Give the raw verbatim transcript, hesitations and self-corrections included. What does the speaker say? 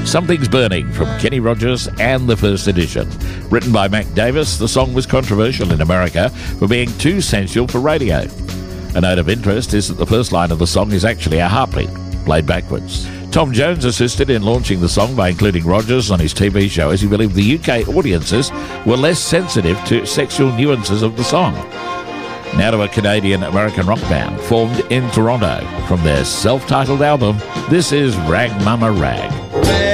Something's Burning from Kenny Rogers and the First Edition. Written by Mac Davis, the song was controversial in America for being too sensual for radio. A note of interest is that the first line of the song is actually a heartbeat, played backwards. Tom Jones assisted in launching the song by including Rogers on his T V show, as he believed the U K audiences were less sensitive to sexual nuances of the song. Now to a Canadian-American rock band formed in Toronto. From their self-titled album, this is Rag Mama Rag.